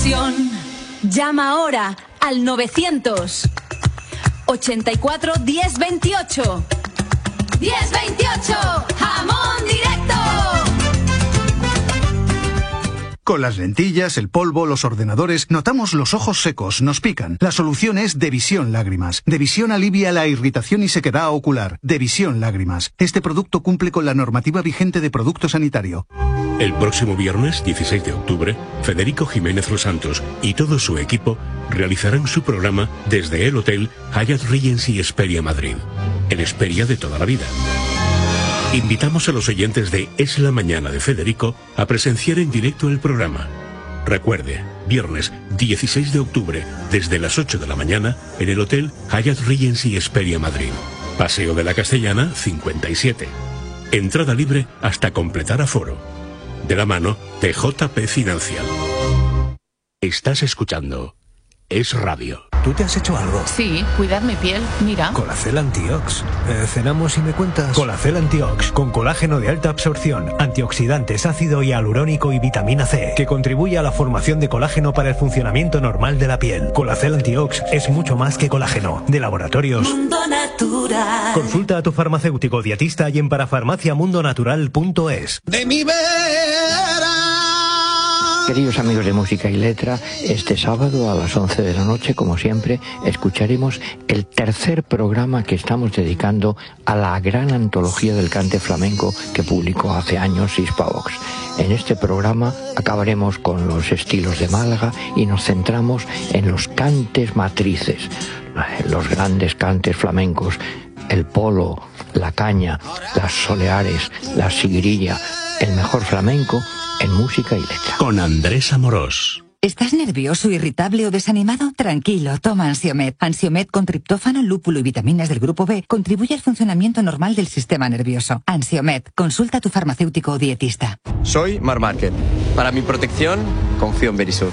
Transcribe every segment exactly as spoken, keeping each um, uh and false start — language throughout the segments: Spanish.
ilusión. Llama ahora al novecientos ochenta y cuatro diez veintiocho. diez veintiocho, jamón directo. Con las lentillas, el polvo, los ordenadores, notamos los ojos secos, nos pican. La solución es Devisión Lágrimas. Devisión alivia la irritación y sequedad ocular. Devisión Lágrimas. Este producto cumple con la normativa vigente de producto sanitario. El próximo viernes, dieciséis de octubre, Federico Jiménez Los Santos y todo su equipo realizarán su programa desde el Hotel Hyatt Regency Hesperia Madrid, en Hesperia de toda la vida. Invitamos a los oyentes de Es la Mañana de Federico a presenciar en directo el programa. Recuerde, viernes dieciséis de octubre, desde las ocho de la mañana, en el Hotel Hyatt Regency Hesperia Madrid. Paseo de la Castellana, cincuenta y siete. Entrada libre hasta completar aforo. De la mano de J P Financial. Estás escuchando Es Radio. ¿Tú te has hecho algo? Sí, cuidar mi piel, mira. Colacel Antiox. Eh, cenamos y me cuentas. Colacel Antiox, con colágeno de alta absorción, antioxidantes, ácido hialurónico y vitamina C, que contribuye a la formación de colágeno para el funcionamiento normal de la piel. Colacel Antiox es mucho más que colágeno. De Laboratorios Mundo Natural. Consulta a tu farmacéutico dietista y en parafarmacia mundo natural punto es. De mi vera. Queridos amigos de Música y Letra, este sábado a las once de la noche, como siempre, escucharemos el tercer programa que estamos dedicando a la gran antología del cante flamenco que publicó hace años Hispavox. En este programa acabaremos con los estilos de Málaga y nos centramos en los cantes matrices, los grandes cantes flamencos, el polo, la caña, las soleares, la sigrilla, el mejor flamenco en Música y Letra. Con Andrés Amorós. ¿Estás nervioso, irritable o desanimado? Tranquilo, toma Ansiomed. Ansiomed con triptófano, lúpulo y vitaminas del grupo B contribuye al funcionamiento normal del sistema nervioso. Ansiomed, consulta a tu farmacéutico o dietista. Soy Mar Márquez. Para mi protección, confío en Verisur.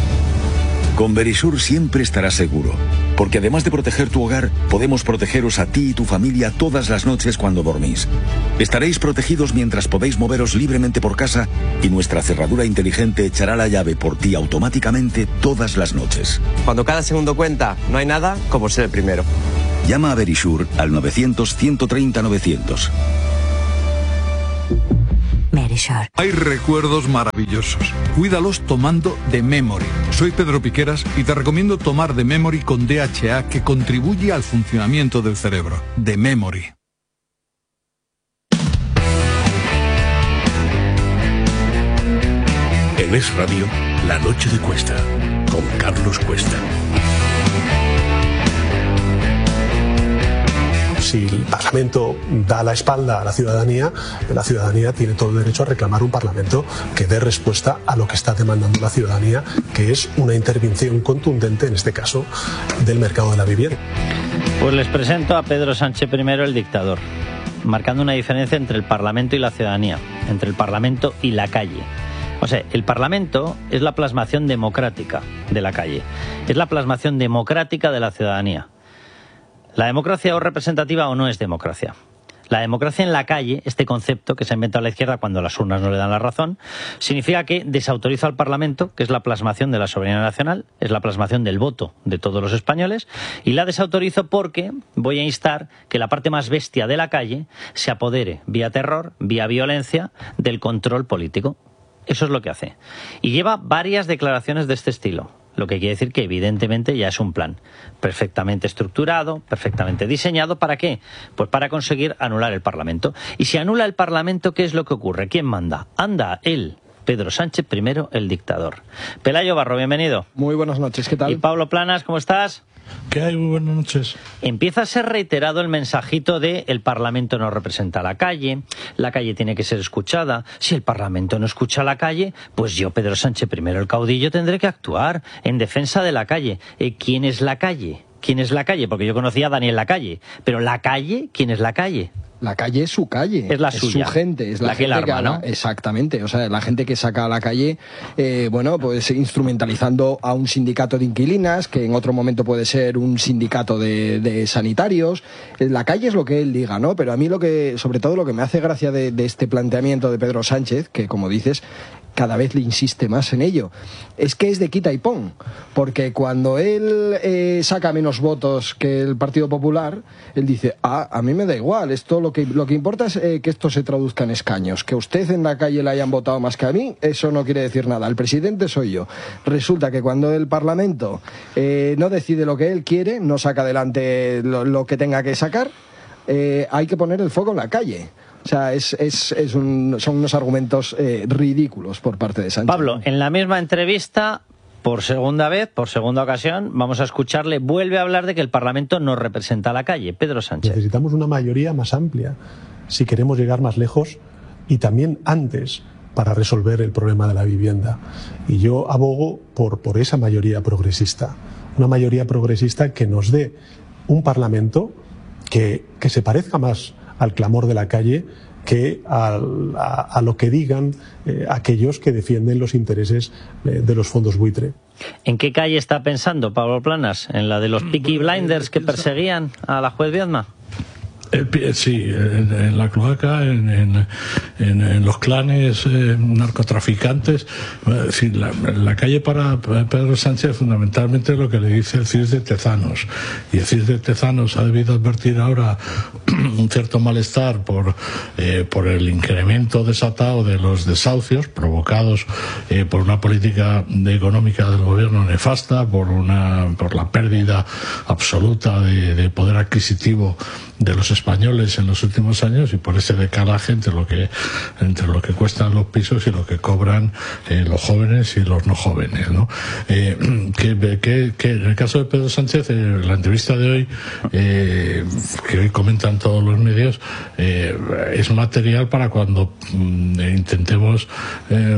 Con Verisur siempre estarás seguro, porque además de proteger tu hogar, podemos protegeros a ti y tu familia todas las noches cuando dormís. Estaréis protegidos mientras podéis moveros libremente por casa y nuestra cerradura inteligente echará la llave por ti automáticamente todas las noches. Cuando cada segundo cuenta, no hay nada como ser el primero. Llama a Verisur al novecientos, ciento treinta, novecientos. Verisur. Hay recuerdos maravillosos. Cuídalos tomando The Memory. Soy Pedro Piqueras y te recomiendo tomar The Memory con D H A, que contribuye al funcionamiento del cerebro. The Memory. En Es Radio, La Noche de Cuesta, con Carlos Cuesta. Si el Parlamento da la espalda a la ciudadanía, la ciudadanía tiene todo el derecho a reclamar un Parlamento que dé respuesta a lo que está demandando la ciudadanía, que es una intervención contundente, en este caso, del mercado de la vivienda. Pues les presento a Pedro Sánchez primero, el dictador, marcando una diferencia entre el Parlamento y la ciudadanía, entre el Parlamento y la calle. O sea, el Parlamento es la plasmación democrática de la calle, es la plasmación democrática de la ciudadanía. ¿La democracia es representativa o no es democracia? La democracia en la calle, este concepto que se ha inventado la izquierda cuando las urnas no le dan la razón, significa que desautoriza al Parlamento, que es la plasmación de la soberanía nacional, es la plasmación del voto de todos los españoles, y la desautorizo porque voy a instar que la parte más bestia de la calle se apodere, vía terror, vía violencia, del control político. Eso es lo que hace. Y lleva varias declaraciones de este estilo. Lo que quiere decir que evidentemente ya es un plan perfectamente estructurado, perfectamente diseñado. ¿Para qué? Pues para conseguir anular el Parlamento. Y si anula el Parlamento, ¿qué es lo que ocurre? ¿Quién manda? Anda él, Pedro Sánchez primero, el dictador. Pelayo Barro, bienvenido. Muy buenas noches, ¿qué tal? Y Pablo Planas, ¿cómo estás? ¿Qué hay? Muy buenas noches. Empieza a ser reiterado el mensajito de el Parlamento no representa a la calle, la calle tiene que ser escuchada. Si el Parlamento no escucha a la calle, pues yo, Pedro Sánchez primero, el caudillo, tendré que actuar en defensa de la calle. Eh, ¿Quién es la calle? ¿Quién es la calle? Porque yo conocía a Daniel Lacalle, pero la calle, ¿quién es la calle? La calle es su calle, es la es suya, su gente, es la, la que gente la que arma, haga, ¿no? Exactamente, o sea, la gente que saca a la calle, eh, bueno, pues instrumentalizando a un sindicato de inquilinas, que en otro momento puede ser un sindicato de, de sanitarios. La calle es lo que él diga, ¿no? Pero a mí lo que, sobre todo lo que me hace gracia de, de este planteamiento de Pedro Sánchez, que como dices, cada vez le insiste más en ello. Es que es de quita y pon, porque cuando él eh, saca menos votos que el Partido Popular, él dice, ah, a mí me da igual, esto lo que, lo que importa es eh, que esto se traduzca en escaños, que usted en la calle le hayan votado más que a mí, eso no quiere decir nada, el presidente soy yo. Resulta que cuando el Parlamento eh, no decide lo que él quiere, no saca adelante lo, lo que tenga que sacar, eh, hay que poner el foco en la calle. O sea, es, es, es un, son unos argumentos eh, ridículos por parte de Sánchez. Pablo, en la misma entrevista, por segunda vez, por segunda ocasión, vamos a escucharle, vuelve a hablar de que el Parlamento no representa a la calle. Pedro Sánchez. Necesitamos una mayoría más amplia si queremos llegar más lejos y también antes para resolver el problema de la vivienda. Y yo abogo por, por esa mayoría progresista. Una mayoría progresista que nos dé un Parlamento que, que se parezca más al clamor de la calle que a, a, a lo que digan eh, aquellos que defienden los intereses eh, de los fondos buitre. ¿En qué calle está pensando Pablo Planas? ¿En la de los Peaky Blinders que perseguían a la juez Viedma? Eh, sí, en, en la cloaca, en, en, en, en los clanes eh, narcotraficantes. Es decir, la, la calle para Pedro Sánchez fundamentalmente es lo que le dice el C I S de Tezanos. Y el C I S de Tezanos ha debido advertir ahora un cierto malestar por, eh, por el incremento desatado de los desahucios provocados eh, por una política de económica del gobierno nefasta, por, una, por la pérdida absoluta de, de poder adquisitivo de los españoles en los últimos años y por ese decalaje entre lo que entre lo que cuestan los pisos y lo que cobran eh, los jóvenes y los no jóvenes, ¿no? Eh, que, que, que en el caso de Pedro Sánchez, eh, la entrevista de hoy eh, que hoy comentan todos los medios eh, es material para cuando mm, intentemos eh,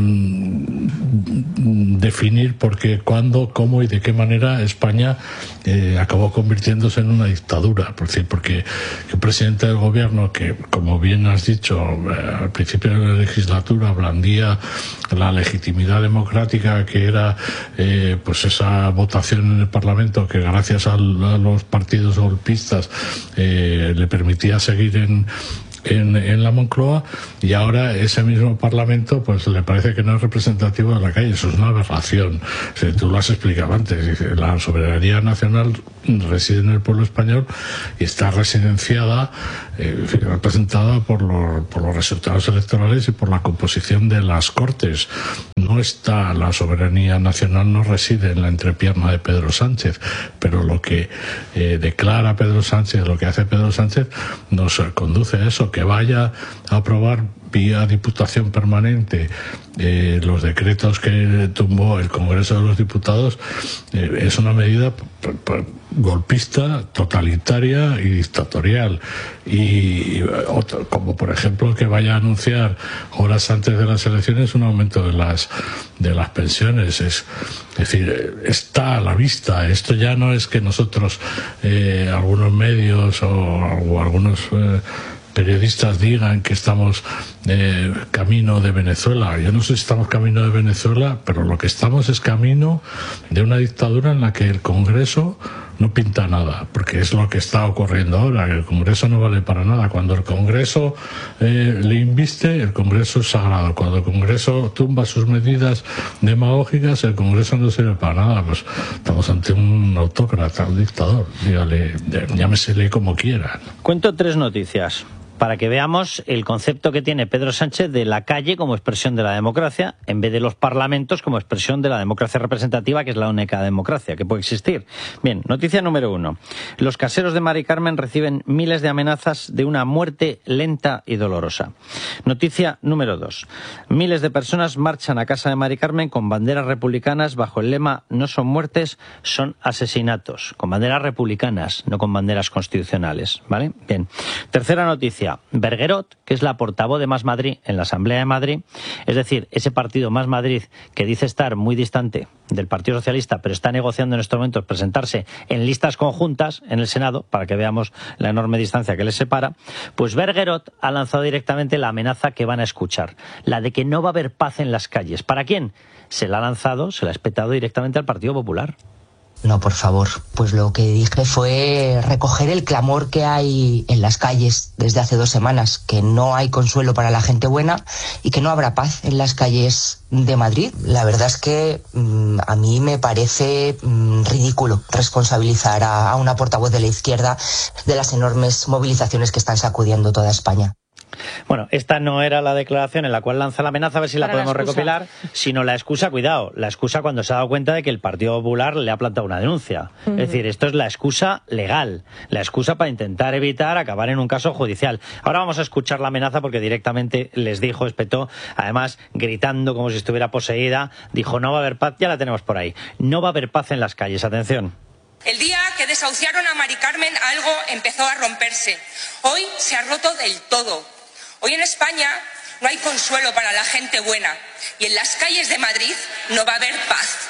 definir por qué, cuándo, cómo y de qué manera España eh, acabó convirtiéndose en una dictadura, por decir, porque que un presidente del gobierno que, como bien has dicho, eh, al principio de la legislatura blandía la legitimidad democrática que era eh, pues esa votación en el Parlamento que gracias a, a los partidos golpistas eh, le permitía seguir en En, en la Moncloa, y ahora ese mismo Parlamento pues le parece que no es representativo de la calle. Eso es una aberración. O sea, tú lo has explicado antes. La soberanía nacional reside en el pueblo español y está residenciada, eh, representada por los, por los resultados electorales y por la composición de las Cortes. No está la soberanía nacional, no reside en la entrepierna de Pedro Sánchez, pero lo que eh, declara Pedro Sánchez, lo que hace Pedro Sánchez, nos conduce a eso, que vaya a aprobar vía Diputación Permanente eh, los decretos que tumbó el Congreso de los Diputados. Eh, es una medida p- p- golpista, totalitaria y dictatorial. Y, y otro, como por ejemplo que vaya a anunciar horas antes de las elecciones un aumento de las de las pensiones. Es, es decir, está a la vista. Esto ya no es que nosotros, eh, algunos medios o, o algunos eh, periodistas digan que estamos eh, camino de Venezuela. Yo no sé si estamos camino de Venezuela, pero lo que estamos es camino de una dictadura en la que el Congreso no pinta nada, porque es lo que está ocurriendo ahora. El Congreso no vale para nada. Cuando el Congreso eh, le inviste, el Congreso es sagrado. Cuando el Congreso tumba sus medidas demagógicas, el Congreso no sirve para nada. Pues estamos ante un autócrata, un dictador. Dígale, llámesele como quieran. Cuento tres noticias para que veamos el concepto que tiene Pedro Sánchez de la calle como expresión de la democracia, en vez de los parlamentos como expresión de la democracia representativa, que es la única democracia que puede existir. Bien, noticia número uno. Los caseros de Mari Carmen reciben miles de amenazas de una muerte lenta y dolorosa. Noticia número dos. Miles de personas marchan a casa de Mari Carmen con banderas republicanas bajo el lema "No son muertes, son asesinatos". Con banderas republicanas, no con banderas constitucionales, ¿vale? Bien. Tercera noticia. Bergerot, que es la portavoz de Más Madrid en la Asamblea de Madrid, es decir, ese partido Más Madrid que dice estar muy distante del Partido Socialista, pero está negociando en estos momentos presentarse en listas conjuntas en el Senado, para que veamos la enorme distancia que les separa, pues Bergerot ha lanzado directamente la amenaza que van a escuchar, la de que no va a haber paz en las calles. ¿Para quién? Se la ha lanzado, se la ha espetado directamente al Partido Popular. No, por favor. Pues lo que dije fue recoger el clamor que hay en las calles desde hace dos semanas, que no hay consuelo para la gente buena y que no habrá paz en las calles de Madrid. La verdad es que mmm, a mí me parece mmm, ridículo responsabilizar a, a una portavoz de la izquierda de las enormes movilizaciones que están sacudiendo toda España. Bueno, esta no era la declaración en la cual lanza la amenaza, a ver si la Para podemos la recopilar, sino la excusa, cuidado, la excusa cuando se ha dado cuenta de que el Partido Popular le ha plantado una denuncia. Uh-huh. Es decir, esto es la excusa legal, la excusa para intentar evitar acabar en un caso judicial. Ahora vamos a escuchar la amenaza porque directamente les dijo, espetó, además gritando como si estuviera poseída, dijo no va a haber paz, ya la tenemos por ahí, no va a haber paz en las calles, atención. El día que desahuciaron a Mari Carmen algo empezó a romperse. Hoy se ha roto del todo. Hoy en España no hay consuelo para la gente buena y en las calles de Madrid no va a haber paz.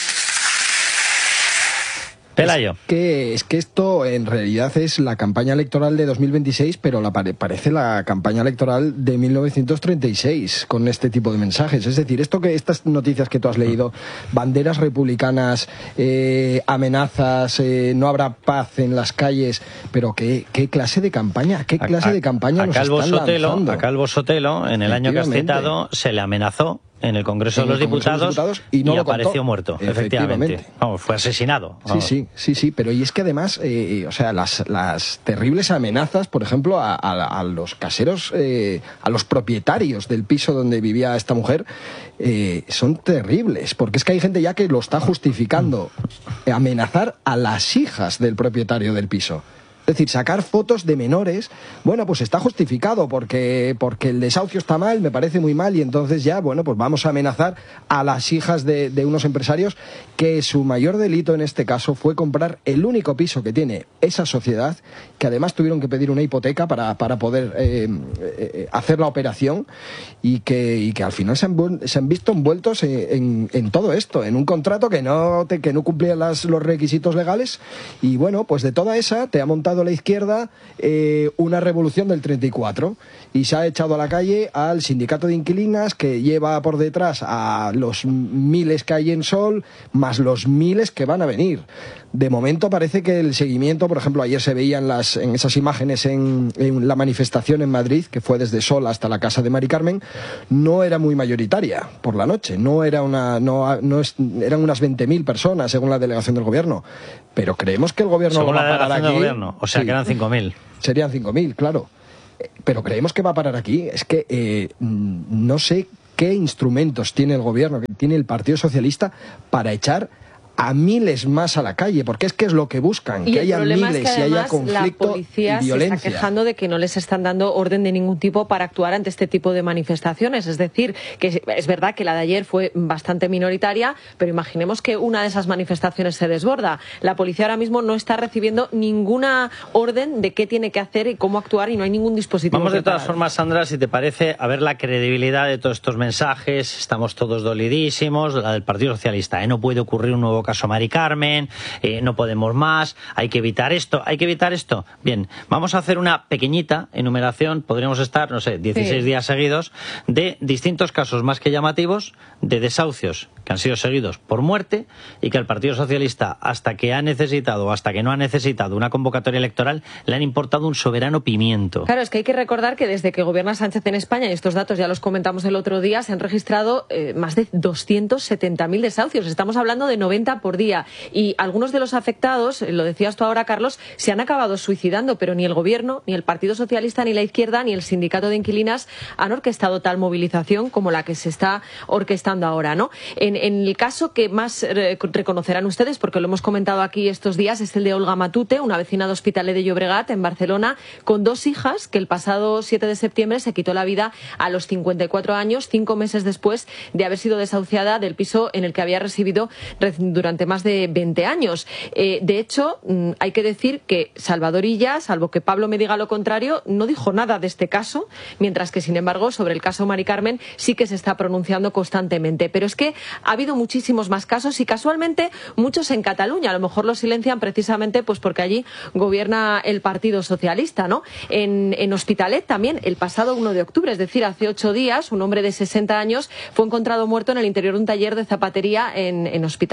Pelayo. Es que, es que esto en realidad es la campaña electoral de dos mil veintiséis, pero la, parece la campaña electoral de mil novecientos treinta y seis con este tipo de mensajes. Es decir, esto que estas noticias que tú has leído, banderas republicanas, eh, amenazas, eh, no habrá paz en las calles, pero ¿qué, qué clase de campaña? ¿Qué clase a, de campaña a nos Calvo están Sotelo, lanzando? A Calvo Sotelo, en el año que has citado, se le amenazó en el Congreso de los Diputados, Diputados y, no y lo apareció contó. muerto, efectivamente. Vamos, fue asesinado. Sí, sí, sí, sí, pero y es que además, eh, o sea, las, las terribles amenazas, por ejemplo, a, a, a los caseros, eh, a los propietarios del piso donde vivía esta mujer, eh, son terribles, porque es que hay gente ya que lo está justificando, eh, amenazar a las hijas del propietario del piso. Es decir, sacar fotos de menores, bueno, pues está justificado porque, porque el desahucio está mal, me parece muy mal, y entonces ya, bueno, pues vamos a amenazar a las hijas de, de unos empresarios que su mayor delito en este caso fue comprar el único piso que tiene esa sociedad, que además tuvieron que pedir una hipoteca para, para poder eh, eh, hacer la operación, y que, y que al final se han, se han visto envueltos en, en, en todo esto, en un contrato que no, te, que no cumplía las, los requisitos legales, y bueno, pues de toda esa te ha montado la izquierda eh, una revolución del treinta y cuatro y se ha echado a la calle al sindicato de inquilinas, que lleva por detrás a los miles que hay en Sol más los miles que van a venir. De momento parece que el seguimiento, por ejemplo, ayer se veían las, en esas imágenes en, en la manifestación en Madrid, que fue desde Sol hasta la casa de Mari Carmen, no era muy mayoritaria por la noche, no era una, no, no es, eran unas veinte mil personas según la delegación del gobierno, pero creemos que el gobierno según va la a parar aquí. Del gobierno, o sea, sí, que eran cinco mil. Serían cinco mil, claro. Pero creemos que va a parar aquí. Es que eh, no sé qué instrumentos tiene el gobierno, que tiene el Partido Socialista para echar a miles más a la calle, porque es que es lo que buscan, y que haya miles es que y haya conflicto la policía y violencia. Se está quejando de que no les están dando orden de ningún tipo para actuar ante este tipo de manifestaciones. Es decir, que es verdad que la de ayer fue bastante minoritaria, pero imaginemos que una de esas manifestaciones se desborda. La policía ahora mismo no está recibiendo ninguna orden de qué tiene que hacer y cómo actuar, y no hay ningún dispositivo. Vamos de todas preparado. formas, Sandra, si te parece, a ver la credibilidad de todos estos mensajes. Estamos todos dolidísimos, la del Partido Socialista, ¿eh? No puede ocurrir un nuevo caso Mari Carmen, eh, no podemos más, hay que evitar esto, hay que evitar esto. Bien, vamos a hacer una pequeñita enumeración, podríamos estar, no sé, dieciséis sí. días seguidos, de distintos casos más que llamativos de desahucios que han sido seguidos por muerte y que al Partido Socialista, hasta que ha necesitado o hasta que no ha necesitado una convocatoria electoral, le han importado un soberano pimiento. Claro, es que hay que recordar que desde que gobierna Sánchez en España, y estos datos ya los comentamos el otro día, se han registrado eh, más de doscientos setenta mil desahucios. Estamos hablando de noventa por día. Y algunos de los afectados, lo decías tú ahora, Carlos, se han acabado suicidando, pero ni el Gobierno, ni el Partido Socialista, ni la izquierda, ni el Sindicato de Inquilinas han orquestado tal movilización como la que se está orquestando ahora, ¿no? En, en el caso que más eh, reconocerán ustedes, porque lo hemos comentado aquí estos días, es el de Olga Matute, una vecina de Hospitalet de Llobregat, en Barcelona, con dos hijas, que el pasado siete de septiembre se quitó la vida a los cincuenta y cuatro años, cinco meses después de haber sido desahuciada del piso en el que había residido durante más de veinte años. Eh, de hecho, hay que decir que Salvador Illa, salvo que Pablo me diga lo contrario, no dijo nada de este caso, mientras que, sin embargo, sobre el caso Mari Carmen sí que se está pronunciando constantemente. Pero es que ha habido muchísimos más casos y, casualmente, muchos en Cataluña. A lo mejor los silencian precisamente pues porque allí gobierna el Partido Socialista, ¿no? En, en Hospitalet también, el pasado uno de octubre, es decir, hace ocho días, un hombre de sesenta años fue encontrado muerto en el interior de un taller de zapatería en, en Hospitalet de Llobregat.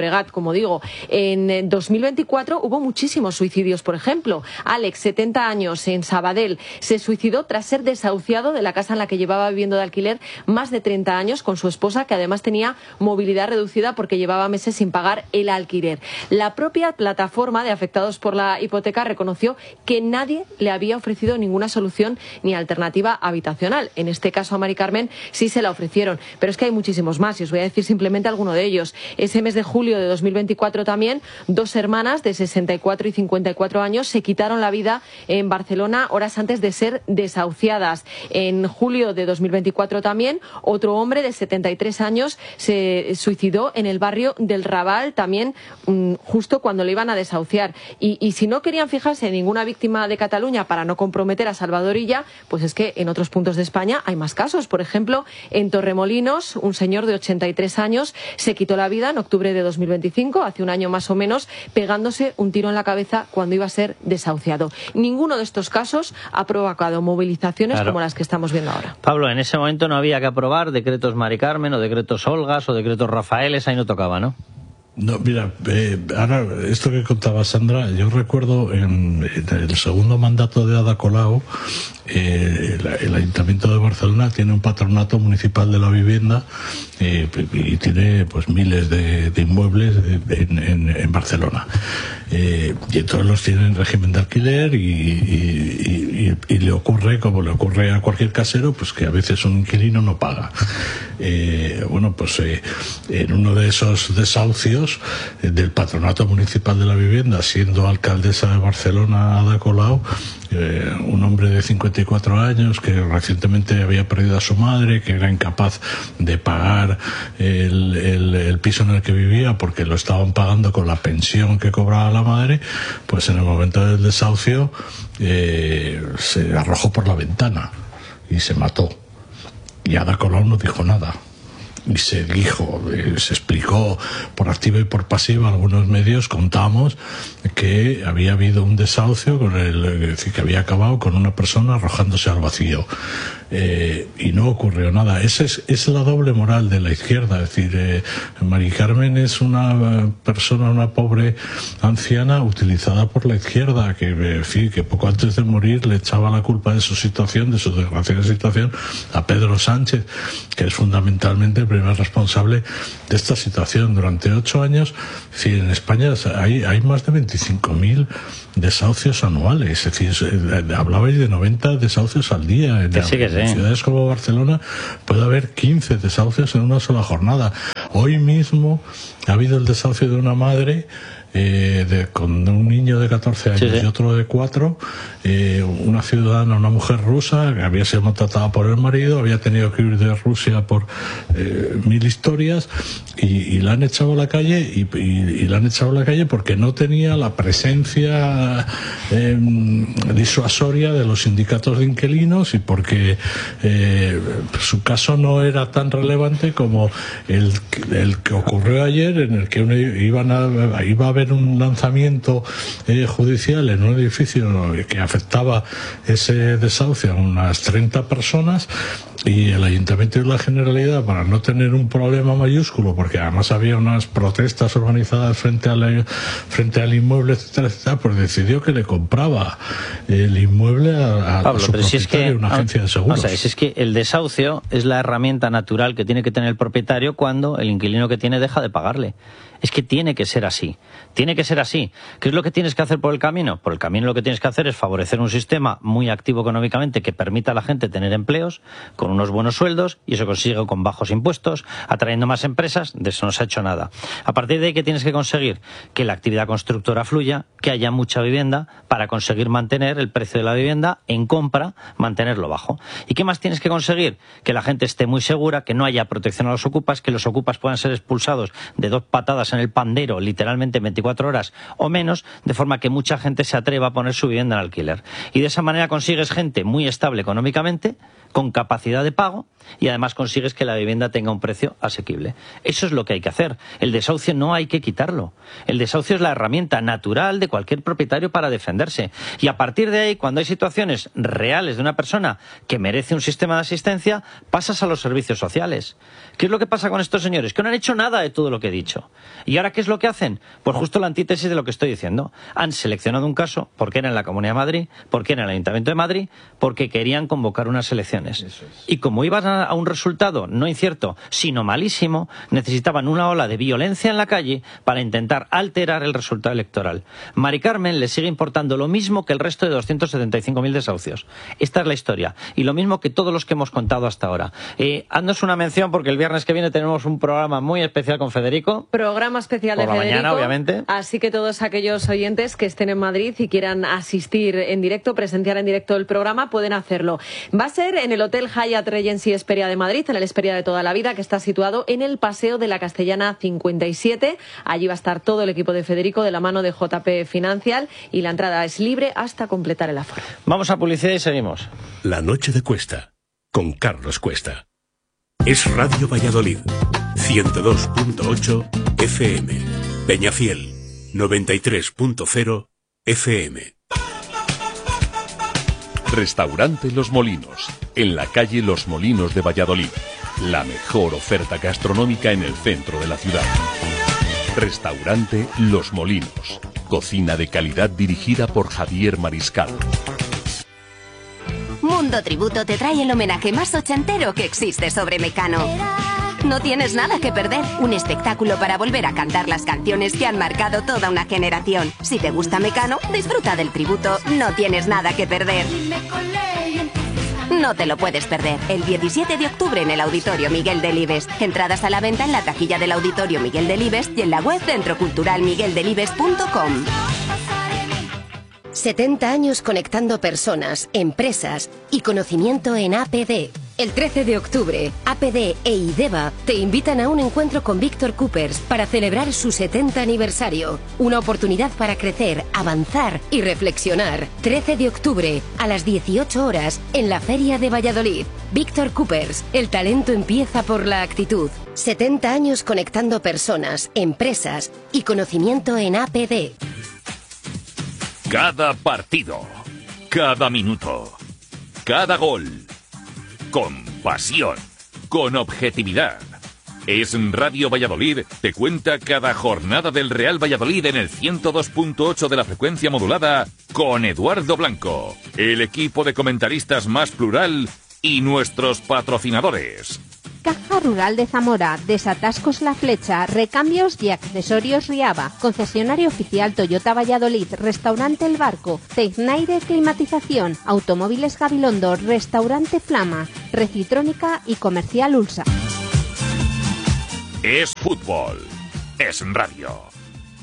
Llobregat, como digo. En dos mil veinticuatro hubo muchísimos suicidios, por ejemplo. Alex, setenta años, en Sabadell, se suicidó tras ser desahuciado de la casa en la que llevaba viviendo de alquiler más de treinta años con su esposa, que además tenía movilidad reducida porque llevaba meses sin pagar el alquiler. La propia plataforma de afectados por la hipoteca reconoció que nadie le había ofrecido ninguna solución ni alternativa habitacional. En este caso a Mari Carmen sí se la ofrecieron, pero es que hay muchísimos más y os voy a decir simplemente alguno de ellos. Ese mes de julio de dos mil veinticuatro también, dos hermanas de sesenta y cuatro y cincuenta y cuatro años se quitaron la vida en Barcelona horas antes de ser desahuciadas. En julio de dos mil veinticuatro también, otro hombre de setenta y tres años se suicidó en el barrio del Raval, también mmm, justo cuando le iban a desahuciar. Y, y si no querían fijarse en ninguna víctima de Cataluña para no comprometer a Salvador Illa, pues es que en otros puntos de España hay más casos. Por ejemplo, en Torremolinos, un señor de ochenta y tres años se quitó la vida en octubre de dos mil veinticinco, hace un año más o menos, pegándose un tiro en la cabeza cuando iba a ser desahuciado. Ninguno de estos casos ha provocado movilizaciones claro. como las que estamos viendo ahora. Pablo, en ese momento no había que aprobar decretos Mari Carmen o decretos Olgas o decretos Rafaeles, ahí no tocaba, ¿no? No, mira, eh, ahora esto que contaba Sandra, yo recuerdo en, en el segundo mandato de Ada Colau, eh, el, el Ayuntamiento de Barcelona tiene un patronato municipal de la vivienda eh, y tiene pues miles de, de inmuebles en, en, en Barcelona. Eh, y entonces los tienen en régimen de alquiler y, y, y, y le ocurre, como le ocurre a cualquier casero, pues que a veces un inquilino no paga. Eh, bueno, pues eh, en uno de esos desahucios eh, del Patronato Municipal de la Vivienda, siendo alcaldesa de Barcelona Ada Colau, eh, un hombre de cincuenta y cuatro años que recientemente había perdido a su madre, que era incapaz de pagar el, el, el piso en el que vivía porque lo estaban pagando con la pensión que cobraba la madre, pues en el momento del desahucio eh, se arrojó por la ventana y se mató. Y Ada Colau no dijo nada. Y se dijo, eh, se explicó por activa y por pasiva, algunos medios contamos que había habido un desahucio con el, es decir, que había acabado con una persona arrojándose al vacío. Eh, y no ocurrió nada. Esa es, es la doble moral de la izquierda. Es decir, eh, Mari Carmen es una persona, una pobre anciana utilizada por la izquierda, que, en fin, que poco antes de morir le echaba la culpa de su situación, de su desgraciada situación, a Pedro Sánchez, que es fundamentalmente el primer responsable de esta situación. Durante ocho años, es decir, en España hay, hay más de veinticinco mil desahucios anuales. Es decir, hablabais de noventa desahucios al día. En, sí, en sí. ciudades como Barcelona puede haber quince desahucios en una sola jornada. Hoy mismo ha habido el desahucio de una madre eh, de, con un niño de catorce años sí, sí. y otro de cuatro, eh, una ciudadana, una mujer rusa que había sido maltratada por el marido, había tenido que huir de Rusia por eh, mil historias y, y la han echado a la calle y, y, y la han echado a la calle porque no tenía la presencia eh, disuasoria de los sindicatos de inquilinos y porque eh, su caso no era tan relevante como el, el que ocurrió ayer, en el que uno iban a, iba a haber un lanzamiento eh, judicial en un edificio que afectaba ese desahucio a unas treinta personas y el Ayuntamiento y la Generalidad, para no tener un problema mayúsculo, porque además había unas protestas organizadas frente al, frente al inmueble, etcétera, etcétera, pues decidió que le compraba el inmueble a, a Pablo, su pero propietario, si es que, una agencia de seguros. O sea, si es que el desahucio es la herramienta natural que tiene que tener el propietario cuando el inquilino que tiene deja de pagarle. Es que tiene que ser así, tiene que ser así. ¿Qué es lo que tienes que hacer por el camino? Por el camino lo que tienes que hacer es favorecer un sistema muy activo económicamente que permita a la gente tener empleos con unos buenos sueldos, y eso consigue con bajos impuestos, atrayendo más empresas. De eso no se ha hecho nada. A partir de ahí, ¿qué tienes que conseguir? Que la actividad constructora fluya, que haya mucha vivienda para conseguir mantener el precio de la vivienda en compra, mantenerlo bajo. ¿Y qué más tienes que conseguir? Que la gente esté muy segura, que no haya protección a los ocupas, que los ocupas puedan ser expulsados de dos patadas en el pandero, literalmente en veinticuatro horas o menos, de forma que mucha gente se atreva a poner su vivienda en alquiler. Y de esa manera consigues gente muy estable económicamente, con capacidad de pago y además consigues que la vivienda tenga un precio asequible. Eso es lo que hay que hacer. El desahucio no hay que quitarlo. El desahucio es la herramienta natural de cualquier propietario para defenderse. Y a partir de ahí, cuando hay situaciones reales de una persona que merece un sistema de asistencia, pasas a los servicios sociales. ¿Qué es lo que pasa con estos señores? Que no han hecho nada de todo lo que he dicho. ¿Y ahora qué es lo que hacen? Pues justo la antítesis de lo que estoy diciendo. Han seleccionado un caso porque era en la Comunidad de Madrid, porque era en el Ayuntamiento de Madrid, porque querían convocar unas elecciones. Eso es. Y como iban a, a un resultado no incierto, sino malísimo, necesitaban una ola de violencia en la calle para intentar alterar el resultado electoral. Mari Carmen le sigue importando lo mismo que el resto de doscientos setenta y cinco mil desahucios. Esta es la historia. Y lo mismo que todos los que hemos contado hasta ahora. Eh, haznos una mención porque el viernes que viene tenemos un programa muy especial con Federico. Programa especial de Por la Federico. mañana, obviamente. Así que todos aquellos oyentes que estén en Madrid y quieran asistir en directo, presenciar en directo el programa, pueden hacerlo. Va a ser en el Hotel Hyatt Regency Hesperia de Madrid, en el Hesperia de toda la vida, que está situado en el Paseo de la Castellana cincuenta y siete. Allí va a estar todo el equipo de Federico de la mano de J P Financial y la entrada es libre hasta completar el aforo. Vamos a publicidad y seguimos. La noche de Cuesta, con Carlos Cuesta. Es Radio Valladolid, ciento dos punto ocho F M. Peñafiel, noventa y tres punto cero F M. Restaurante Los Molinos, en la calle Los Molinos de Valladolid. La mejor oferta gastronómica en el centro de la ciudad. Restaurante Los Molinos. Cocina de calidad dirigida por Javier Mariscal. Mundo Tributo te trae el homenaje más ochentero que existe sobre Mecano. No tienes nada que perder. Un espectáculo para volver a cantar las canciones que han marcado toda una generación. Si te gusta Mecano, disfruta del tributo. No tienes nada que perder. No te lo puedes perder. El diecisiete de octubre en el Auditorio Miguel Delibes. Entradas a la venta en la taquilla del Auditorio Miguel Delibes y en la web centro cultural miguel delibes punto com. setenta años conectando personas, empresas y conocimiento en A P D. El trece de octubre, A P D e IDEVA te invitan a un encuentro con Víctor Coopers para celebrar su setenta aniversario. Una oportunidad para crecer, avanzar y reflexionar. trece de octubre, a las dieciocho horas, en la Feria de Valladolid. Víctor Coopers, el talento empieza por la actitud. setenta años conectando personas, empresas y conocimiento en A P D. Cada partido, cada minuto, cada gol, con pasión, con objetividad. Es Radio Valladolid, te cuenta cada jornada del Real Valladolid en el ciento dos punto ocho de la frecuencia modulada con Eduardo Blanco, el equipo de comentaristas más plural y nuestros patrocinadores. Caja Rural de Zamora, Desatascos La Flecha, Recambios y Accesorios Riaba, Concesionario Oficial Toyota Valladolid, Restaurante El Barco, Tecnaire Climatización, Automóviles Gabilondo, Restaurante Flama, Recitrónica y Comercial Ulsa. Es fútbol, es radio.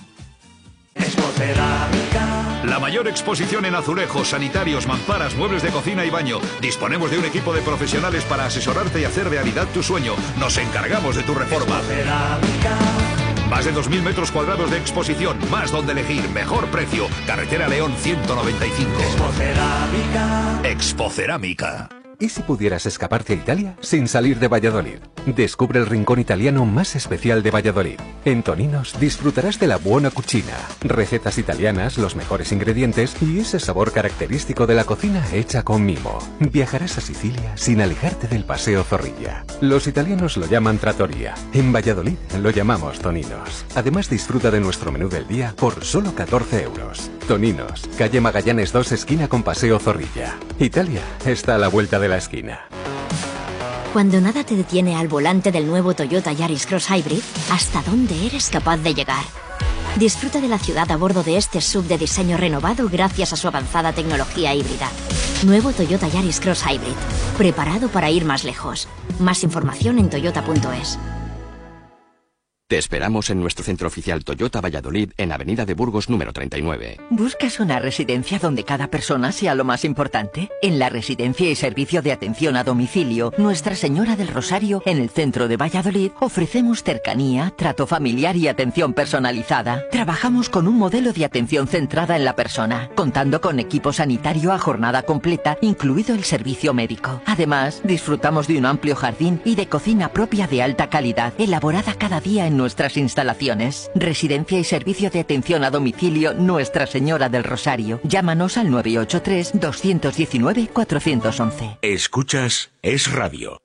La mayor exposición en azulejos, sanitarios, mamparas, muebles de cocina y baño. Disponemos de un equipo de profesionales para asesorarte y hacer realidad tu sueño. Nos encargamos de tu reforma. Más de dos mil metros cuadrados de exposición, más donde elegir, mejor precio. Carretera León ciento noventa y cinco. Expocerámica. Expocerámica. ¿Y si pudieras escaparte a Italia sin salir de Valladolid? Descubre el rincón italiano más especial de Valladolid. En Toninos disfrutarás de la buona cucina, recetas italianas, los mejores ingredientes y ese sabor característico de la cocina hecha con mimo. Viajarás a Sicilia sin alejarte del Paseo Zorrilla. Los italianos lo llaman trattoria. En Valladolid lo llamamos Toninos. Además disfruta de nuestro menú del día por solo catorce euros. Toninos, calle Magallanes dos, esquina con Paseo Zorrilla. Italia está a la vuelta de la esquina. Cuando nada te detiene al volante del nuevo Toyota Yaris Cross Hybrid, ¿hasta dónde eres capaz de llegar? Disfruta de la ciudad a bordo de este S U V de diseño renovado gracias a su avanzada tecnología híbrida. Nuevo Toyota Yaris Cross Hybrid, preparado para ir más lejos. Más información en toyota punto es. Te esperamos en nuestro centro oficial Toyota Valladolid en Avenida de Burgos número treinta y nueve. ¿Buscas una residencia donde cada persona sea lo más importante? En la Residencia y Servicio de Atención a Domicilio Nuestra Señora del Rosario, en el centro de Valladolid, ofrecemos cercanía, trato familiar y atención personalizada. Trabajamos con un modelo de atención centrada en la persona, contando con equipo sanitario a jornada completa, incluido el servicio médico. Además, disfrutamos de un amplio jardín y de cocina propia de alta calidad, elaborada cada día en nuestras instalaciones. Residencia y Servicio de Atención a Domicilio Nuestra Señora del Rosario. Llámanos al nueve ocho tres, dos uno nueve, cuatro uno uno. Escuchas Es Radio.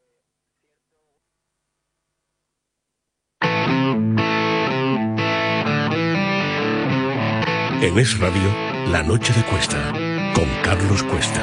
En Es Radio, La Noche de Cuesta, con Carlos Cuesta.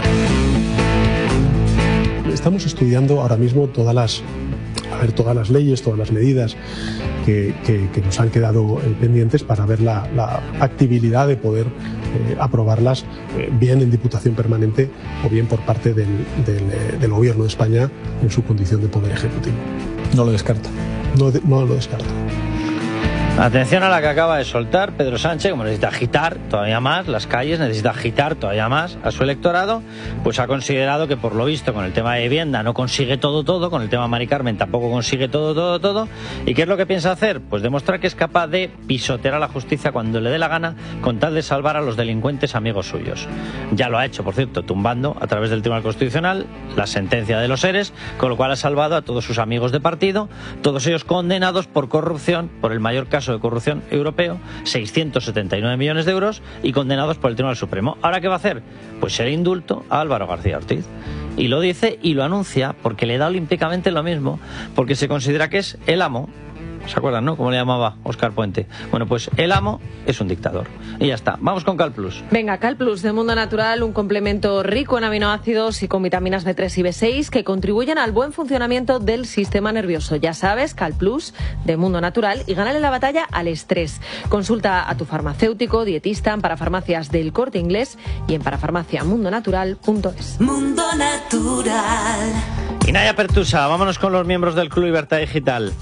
Estamos estudiando ahora mismo todas las, a ver, todas las leyes, todas las medidas que, que, que nos han quedado eh, pendientes para ver la, la factibilidad de poder eh, aprobarlas eh, bien en Diputación Permanente o bien por parte del, del, eh, del Gobierno de España en su condición de Poder Ejecutivo. No lo descarta. No, de, no lo descarta. Atención a la que acaba de soltar Pedro Sánchez, como necesita agitar todavía más las calles, necesita agitar todavía más a su electorado, pues ha considerado que por lo visto con el tema de vivienda no consigue todo todo, con el tema de Mari Carmen tampoco consigue todo todo todo, y ¿qué es lo que piensa hacer? Pues demostrar que es capaz de pisotear a la justicia cuando le dé la gana con tal de salvar a los delincuentes amigos suyos. Ya lo ha hecho, por cierto, tumbando a través del Tribunal Constitucional la sentencia de los ERES, con lo cual ha salvado a todos sus amigos de partido, todos ellos condenados por corrupción, por el mayor caso de corrupción europeo, seiscientos setenta y nueve millones de euros, y condenados por el Tribunal Supremo. ¿Ahora qué va a hacer? Pues el indulto a Álvaro García Ortiz. Y lo dice y lo anuncia porque le da olímpicamente lo mismo, porque se considera que es el amo. ¿Se acuerdan, no? ¿Cómo le llamaba Óscar Puente? Bueno, pues el amo es un dictador. Y ya está. Vamos con Cal Plus. Venga, Cal Plus de Mundo Natural, un complemento rico en aminoácidos y con vitaminas B tres y B seis que contribuyen al buen funcionamiento del sistema nervioso. Ya sabes, Cal Plus de Mundo Natural, y gánale la batalla al estrés. Consulta a tu farmacéutico, dietista en Parafarmacias del Corte Inglés y en parafarmacia mundo natural punto es. Mundo Natural. Y Naya Pertusa, vámonos con los miembros del Club Libertad Digital.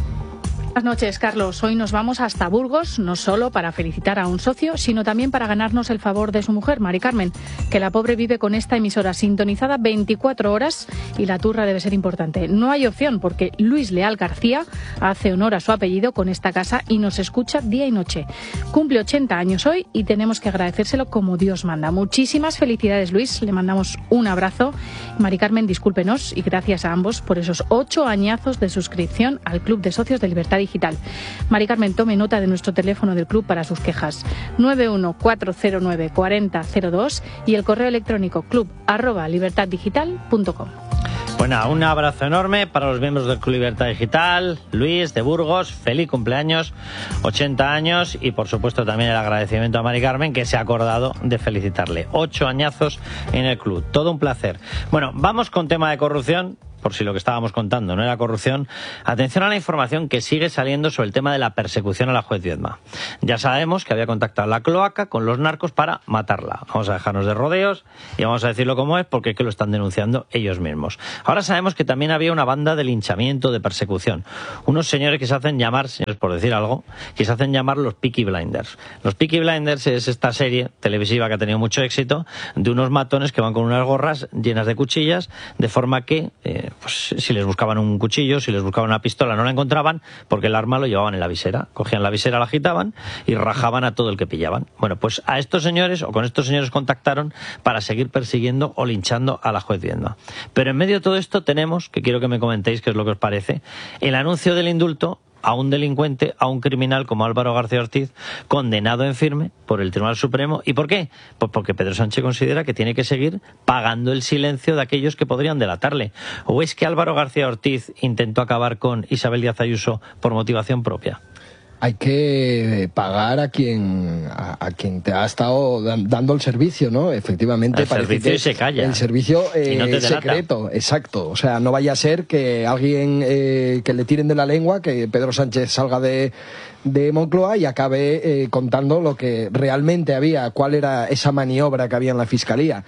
Buenas noches, Carlos. Hoy nos vamos hasta Burgos, no solo para felicitar a un socio, sino también para ganarnos el favor de su mujer, Mari Carmen, que la pobre vive con esta emisora sintonizada veinticuatro horas y la turra debe ser importante. No hay opción porque Luis Leal García hace honor a su apellido con esta casa y nos escucha día y noche. Cumple ochenta años hoy y tenemos que agradecérselo como Dios manda. Muchísimas felicidades, Luis. Le mandamos un abrazo. Mari Carmen, discúlpenos y gracias a ambos por esos ocho añazos de suscripción al Club de Socios de Libertad Digital. Mari Carmen, tome nota de nuestro teléfono del club para sus quejas: nueve uno cuatro cero nueve cuatro cero cero dos y el correo electrónico club arroba libertad digital punto com. Bueno, un abrazo enorme para los miembros del Club Libertad Digital. Luis de Burgos, feliz cumpleaños, ochenta años, y por supuesto también el agradecimiento a Mari Carmen, que se ha acordado de felicitarle. Ocho añazos en el club, todo un placer. Bueno, vamos con tema de corrupción. Por si lo que estábamos contando no era corrupción, atención a la información que sigue saliendo sobre el tema de la persecución a la juez Viedma. Ya sabemos que había contactado la cloaca con los narcos para matarla. Vamos a dejarnos de rodeos y vamos a decirlo como es, porque es que lo están denunciando ellos mismos. Ahora sabemos que también había una banda de linchamiento, de persecución. Unos señores que se hacen llamar, señores por decir algo, que se hacen llamar los Peaky Blinders. Los Peaky Blinders es esta serie televisiva que ha tenido mucho éxito, de unos matones que van con unas gorras llenas de cuchillas, de forma que... Eh, pues si les buscaban un cuchillo, si les buscaban una pistola, no la encontraban porque el arma lo llevaban en la visera. Cogían la visera, la agitaban y rajaban a todo el que pillaban. Bueno, pues a estos señores, o con estos señores contactaron para seguir persiguiendo o linchando a la juez Viedma. Pero en medio de todo esto tenemos, que quiero que me comentéis qué es lo que os parece, el anuncio del indulto a un delincuente, a un criminal como Álvaro García Ortiz, condenado en firme por el Tribunal Supremo. ¿Y por qué? Pues porque Pedro Sánchez considera que tiene que seguir pagando el silencio de aquellos que podrían delatarle. ¿O es que Álvaro García Ortiz intentó acabar con Isabel Díaz Ayuso por motivación propia? Hay que pagar a quien a, a quien te ha estado dan, dando el servicio, ¿no? Efectivamente, el parece servicio que y se calla. El servicio eh, y no te secreto, exacto. O sea, no vaya a ser que alguien eh, que le tiren de la lengua, que Pedro Sánchez salga de de Moncloa y acabe eh, contando lo que realmente había, cuál era esa maniobra que había en la Fiscalía.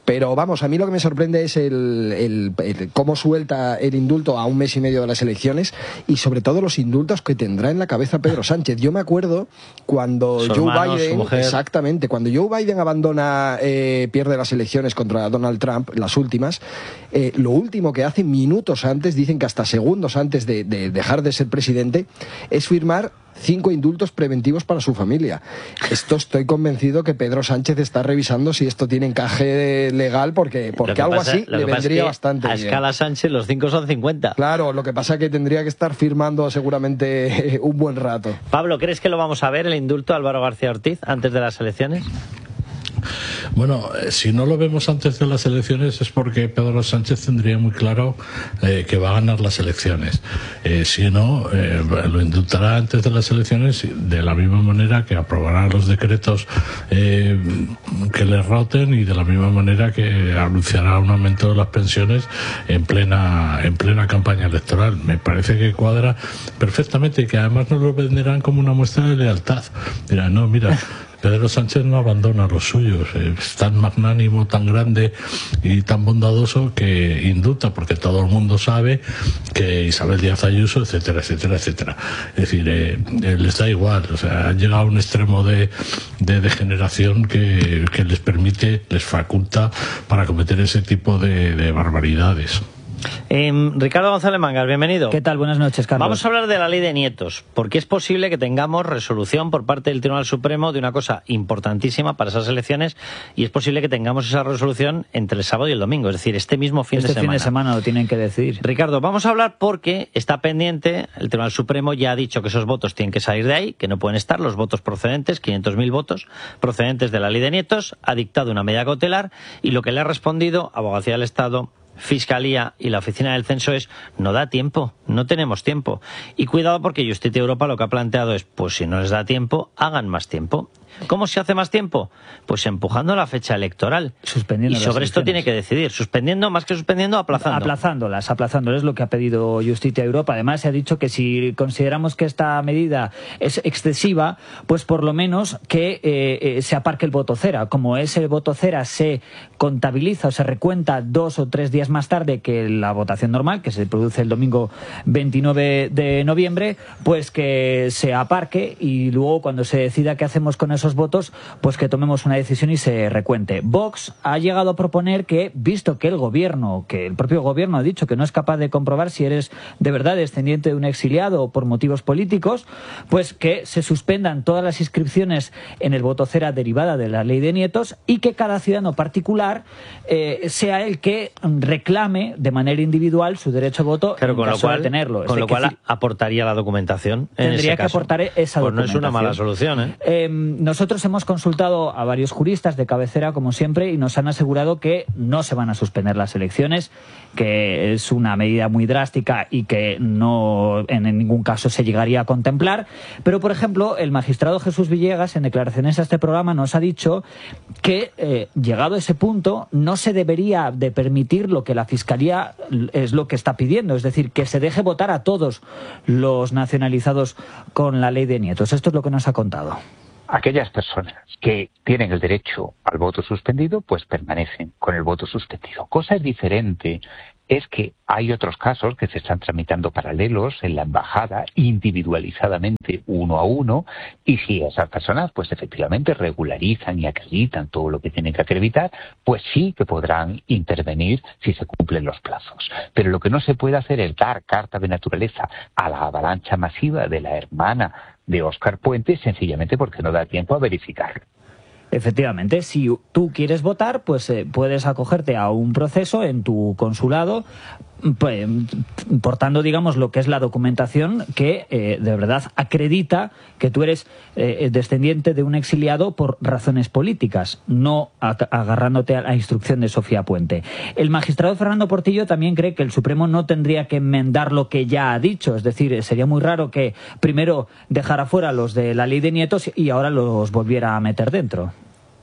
Pero vamos, a mí lo que me sorprende es el, el, el cómo suelta el indulto a un mes y medio de las elecciones y sobre todo los indultos que tendrá en la cabeza Pedro Sánchez. Yo me acuerdo cuando Su Joe hermano, su Biden, mujer. exactamente, cuando Joe Biden abandona, eh, pierde las elecciones contra Donald Trump, las últimas, eh, lo último que hace minutos antes, dicen que hasta segundos antes de, de dejar de ser presidente, es firmar cinco indultos preventivos para su familia. Esto estoy convencido que Pedro Sánchez está revisando si esto tiene encaje legal, porque, porque algo pasa- así lo le que pasa vendría es que bastante a bien. escala Sánchez los cinco son cincuenta. Claro, lo que pasa es que tendría que estar firmando seguramente un buen rato. Pablo, ¿crees que lo vamos a ver, el indulto a Álvaro García Ortiz, antes de las elecciones? Bueno, eh, si no lo vemos antes de las elecciones es porque Pedro Sánchez tendría muy claro eh, que va a ganar las elecciones. Eh, si no, eh, lo indultará antes de las elecciones de la misma manera que aprobará los decretos eh, que le roten y de la misma manera que anunciará un aumento de las pensiones en plena en plena campaña electoral. Me parece que cuadra perfectamente y que además nos lo venderán como una muestra de lealtad. Dirán, no, mira, Pedro Sánchez no abandona a los suyos, es tan magnánimo, tan grande y tan bondadoso que indulta, porque todo el mundo sabe que Isabel Díaz Ayuso, etcétera, etcétera, etcétera. Es decir, eh, eh, les da igual, o sea, han llegado a un extremo de, de degeneración que, que les permite, les faculta para cometer ese tipo de, de barbaridades. Eh, Ricardo González Mangas, bienvenido. ¿Qué tal? Buenas noches, Carlos. Vamos a hablar de la ley de nietos, porque es posible que tengamos resolución por parte del Tribunal Supremo de una cosa importantísima para esas elecciones, y es posible que tengamos esa resolución entre el sábado y el domingo, es decir, este mismo fin este de semana. fin de semana lo tienen que decidir. Ricardo, vamos a hablar porque está pendiente, el Tribunal Supremo ya ha dicho que esos votos tienen que salir de ahí, que no pueden estar los votos procedentes, quinientos mil votos procedentes de la ley de nietos, ha dictado una medida cautelar y lo que le ha respondido Abogacía del Estado, Fiscalía y la Oficina del Censo es: no da tiempo, no tenemos tiempo. Y cuidado, porque Justicia Europa lo que ha planteado es, pues si no les da tiempo, hagan más tiempo. ¿Cómo se hace más tiempo? Pues empujando la fecha electoral. Suspendiendo y las sobre esto elecciones. tiene que decidir, suspendiendo, más que suspendiendo, aplazando. Aplazándolas, aplazándolas, es lo que ha pedido Justicia Europa. Además, se ha dicho que si consideramos que esta medida es excesiva, pues por lo menos que eh, eh, se aparque el voto cera. Como ese voto cera se contabiliza o se recuenta dos o tres días más tarde que la votación normal, que se produce el domingo veintinueve de noviembre, pues que se aparque y luego cuando se decida qué hacemos con esos votos, pues que tomemos una decisión y se recuente. Vox ha llegado a proponer que, visto que el gobierno, que el propio gobierno ha dicho que no es capaz de comprobar si eres de verdad descendiente de un exiliado o por motivos políticos, pues que se suspendan todas las inscripciones en el voto cera derivada de la ley de nietos y que cada ciudadano particular eh, sea el que reclame de manera individual su derecho a voto Claro, en con lo caso cual, de tenerlo. Es con lo decir, cual aportaría la documentación. En Tendría ese que caso. aportar esa Pues no es documentación. una mala solución, ¿eh? Eh, nosotros hemos consultado a varios juristas de cabecera, como siempre, y nos han asegurado que no se van a suspender las elecciones, que es una medida muy drástica y que no en ningún caso se llegaría a contemplar. Pero, por ejemplo, el magistrado Jesús Villegas, en declaraciones a este programa, nos ha dicho que, eh, llegado a ese punto, no se debería de permitir lo que la Fiscalía es lo que está pidiendo, es decir, que se deje votar a todos los nacionalizados con la ley de nietos. Esto es lo que nos ha contado. Aquellas personas que tienen el derecho al voto suspendido, pues permanecen con el voto suspendido. Cosa diferente es que hay otros casos que se están tramitando paralelos en la embajada, individualizadamente, uno a uno, y si esas personas, pues efectivamente regularizan y acreditan todo lo que tienen que acreditar, pues sí que podrán intervenir si se cumplen los plazos. Pero lo que no se puede hacer es dar carta de naturaleza a la avalancha masiva de la hermana de Óscar Puente, sencillamente porque no da tiempo a verificarlo. Efectivamente, si tú quieres votar, pues eh, puedes acogerte a un proceso en tu consulado, pues, portando, digamos, lo que es la documentación que eh, de verdad acredita que tú eres eh, descendiente de un exiliado por razones políticas, no ag- agarrándote a la instrucción de Sofía Puente. El magistrado Fernando Portillo también cree que el Supremo no tendría que enmendar lo que ya ha dicho, es decir, sería muy raro que primero dejara fuera los de la ley de nietos y ahora los volviera a meter dentro.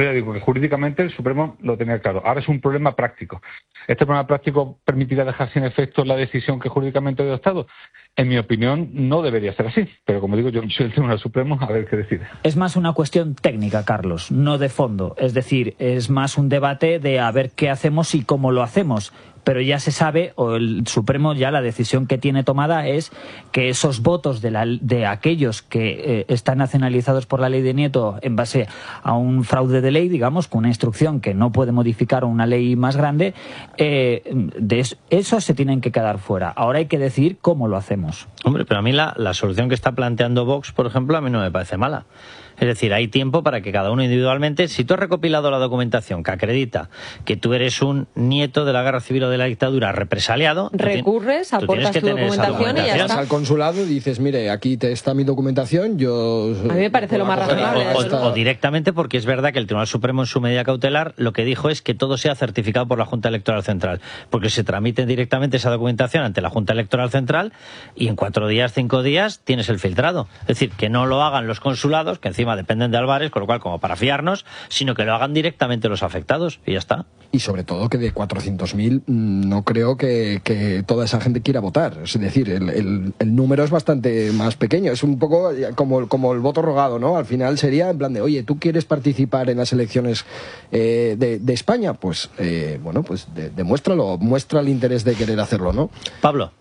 Pero ya digo que jurídicamente el Supremo lo tenía claro. Ahora es un problema práctico. ¿Este problema práctico permitirá dejar sin efecto la decisión que jurídicamente ha adoptado? En mi opinión, no debería ser así. Pero como digo, yo soy el Tribunal Supremo, a ver qué decide. Es más una cuestión técnica, Carlos, no de fondo. Es decir, es más un debate de a ver qué hacemos y cómo lo hacemos. Pero ya se sabe, o el Supremo ya la decisión que tiene tomada es que esos votos de, la, de aquellos que eh, están nacionalizados por la ley de Nieto en base a un fraude de ley, digamos, con una instrucción que no puede modificar una ley más grande, eh, de eso, esos se tienen que quedar fuera. Ahora hay que decidir cómo lo hacemos. Hombre, pero a mí la, la solución que está planteando Vox, por ejemplo, a mí no me parece mala. Es decir, hay tiempo para que cada uno individualmente, si tú has recopilado la documentación que acredita que tú eres un nieto de la guerra civil o de la dictadura represaliado, recurres, aportas tu documentación, documentación y ya está. Vas al consulado y dices, mire, aquí te está mi documentación, yo... A mí me parece lo más razonable. O, o, o directamente, porque es verdad que el Tribunal Supremo en su medida cautelar lo que dijo es que todo sea certificado por la Junta Electoral Central, porque se tramite directamente esa documentación ante la Junta Electoral Central y en cuatro días, cinco días tienes el filtrado. Es decir, que no lo hagan los consulados, que encima dependen de Álvarez, con lo cual como para fiarnos, sino que lo hagan directamente los afectados y ya está. Y sobre todo que de cuatrocientos mil no creo que, que toda esa gente quiera votar. Es decir, el, el, el número es bastante más pequeño. Es un poco como, como el voto rogado, ¿no? Al final sería en plan de, oye, ¿tú quieres participar en las elecciones eh, de, de España? Pues, eh, bueno, pues de, demuéstralo, muestra el interés de querer hacerlo, ¿no? Pablo.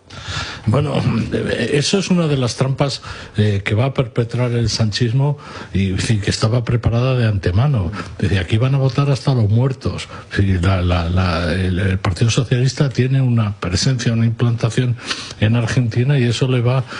Bueno, eso es una de las trampas eh, que va a perpetrar el sanchismo y sí, que estaba preparada de antemano. Desde aquí van a votar hasta los muertos. Sí, la, la, la, el, el Partido Socialista tiene una presencia, una implantación en Argentina y eso le va